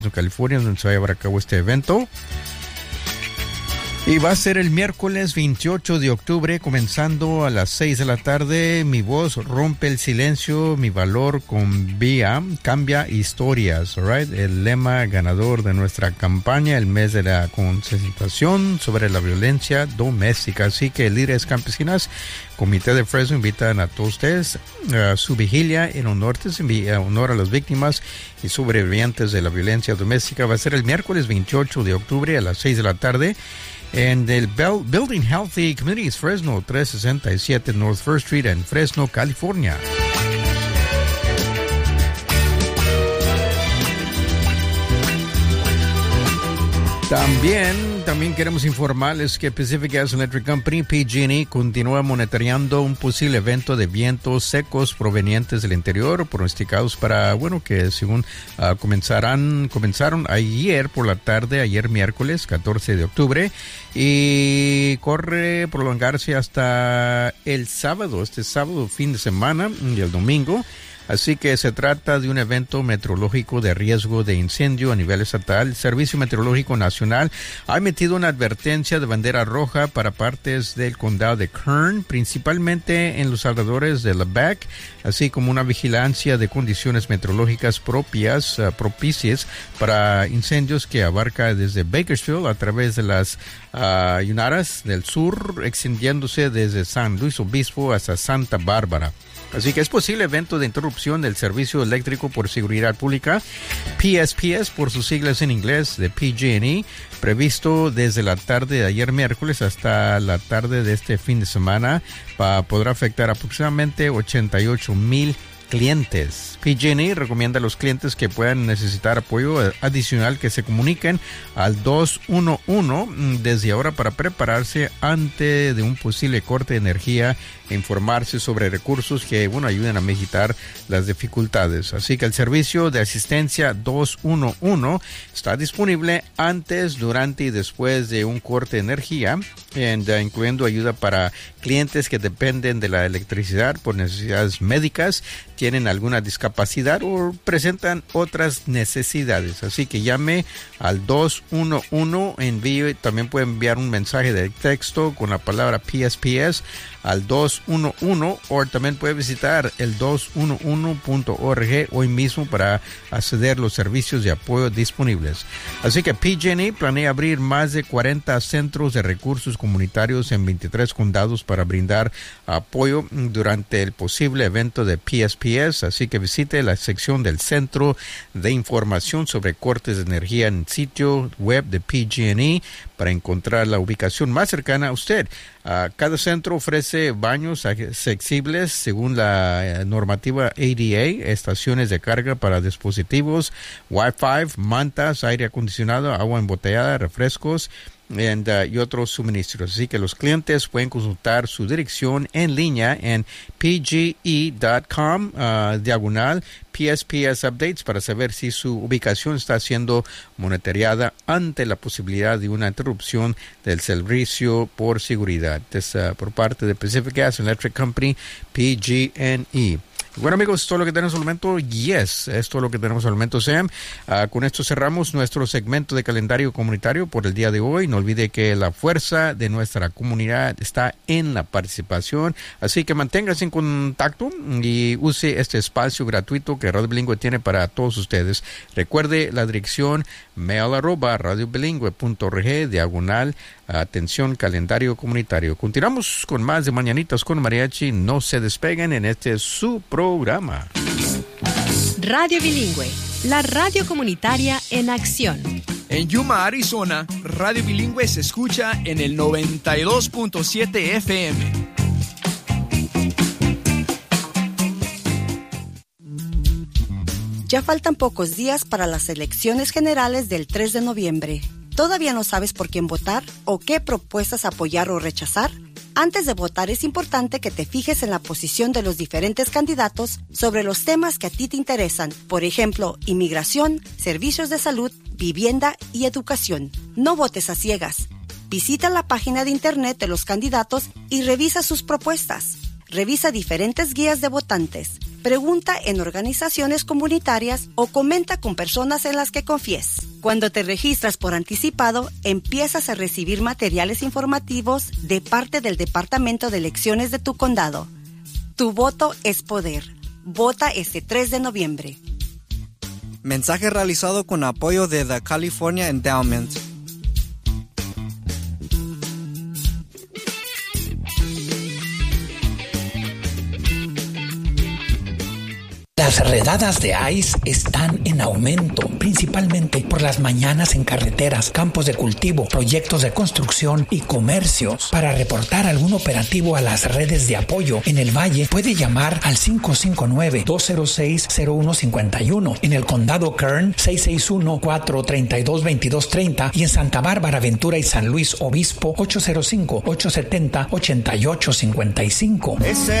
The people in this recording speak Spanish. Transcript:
California, donde se va a llevar a cabo este evento. Y va a ser el miércoles 28 de octubre, comenzando a las 6 de la tarde. Mi voz rompe el silencio, mi valor cambia historias, right? El lema ganador de nuestra campaña, el mes de la concientización sobre la violencia doméstica. Así que líderes campesinas, Comité de Fresno invitan a todos ustedes a su vigilia en honor a las víctimas y sobrevivientes de la violencia doméstica. Va a ser el miércoles 28 de octubre a las 6 de la tarde. En el Building Healthy Communities Fresno, 367 North First Street en Fresno, California. También queremos informarles que Pacific Gas Electric Company, PG&E, continúa monitoreando un posible evento de vientos secos provenientes del interior, pronosticados para, que según comenzaron ayer por la tarde, ayer miércoles 14 de octubre, y corre prolongarse hasta el sábado, fin de semana, y el domingo. Así que se trata de un evento meteorológico de riesgo de incendio a nivel estatal. El Servicio Meteorológico Nacional ha emitido una advertencia de bandera roja para partes del condado de Kern, principalmente en los alrededores de Lebec, así como una vigilancia de condiciones meteorológicas propicias para incendios que abarca desde Bakersfield a través de las Yunaras del sur, extendiéndose desde San Luis Obispo hasta Santa Bárbara. Así que es posible evento de interrupción del servicio eléctrico por seguridad pública, PSPS por sus siglas en inglés, de PG&E, previsto desde la tarde de ayer miércoles hasta la tarde de este fin de semana, podrá afectar aproximadamente 88,000 clientes. PG&E recomienda a los clientes que puedan necesitar apoyo adicional que se comuniquen al 211 desde ahora para prepararse ante de un posible corte de energía e informarse sobre recursos que ayuden a mitigar las dificultades. Así que el servicio de asistencia 211 está disponible antes, durante y después de un corte de energía, incluyendo ayuda para clientes que dependen de la electricidad por necesidades médicas, tienen alguna discapacidad o presentan otras necesidades. Así que llame al 211, también puede enviar un mensaje de texto con la palabra PSPS al 211, o también puede visitar el 211.org hoy mismo para acceder a los servicios de apoyo disponibles. Así que PG&E planea abrir más de 40 centros de recursos comunitarios en 23 condados para brindar apoyo durante el posible evento de PSPS. Así que visite la sección del Centro de Información sobre Cortes de Energía en el sitio web de PG&E para encontrar la ubicación más cercana a usted. Cada centro ofrece baños accesibles según la normativa ADA, estaciones de carga para dispositivos, Wi-Fi, mantas, aire acondicionado, agua embotellada, refrescos y otros suministros. Así que los clientes pueden consultar su dirección en línea en pge.com /PSPS Updates para saber si su ubicación está siendo monitoreada ante la posibilidad de una interrupción del servicio por seguridad. Por parte de Pacific Gas Electric Company, PG&E. Bueno, amigos, es todo lo que tenemos al momento. Es todo lo que tenemos al momento, Sam. Con esto cerramos nuestro segmento de calendario comunitario por el día de hoy. No olvide que la fuerza de nuestra comunidad está en la participación. Así que manténgase en contacto y use este espacio gratuito que Radio Bilingüe tiene para todos ustedes. Recuerde la dirección mail@radiobilingüe.org /atención calendario comunitario. Continuamos con más de Mañanitas con Mariachi. No se despeguen en su programa. Radio Bilingüe, la radio comunitaria en acción. En Yuma, Arizona, Radio Bilingüe se escucha en el 92.7 FM. Ya faltan pocos días para las elecciones generales del 3 de noviembre. ¿Todavía no sabes por quién votar o qué propuestas apoyar o rechazar? Antes de votar es importante que te fijes en la posición de los diferentes candidatos sobre los temas que a ti te interesan. Por ejemplo, inmigración, servicios de salud, vivienda y educación. No votes a ciegas. Visita la página de internet de los candidatos y revisa sus propuestas. Revisa diferentes guías de votantes. Pregunta en organizaciones comunitarias o comenta con personas en las que confíes. Cuando te registras por anticipado, empiezas a recibir materiales informativos de parte del Departamento de Elecciones de tu condado. Tu voto es poder. Vota este 3 de noviembre. Mensaje realizado con apoyo de The California Endowment. Las redadas de ICE están en aumento, principalmente por las mañanas en carreteras, campos de cultivo, proyectos de construcción y comercios. Para reportar algún operativo a las redes de apoyo en el Valle, puede llamar al 559-206-0151. En el condado Kern, 661-432-2230 y en Santa Bárbara, Ventura y San Luis Obispo, 805-870-8855.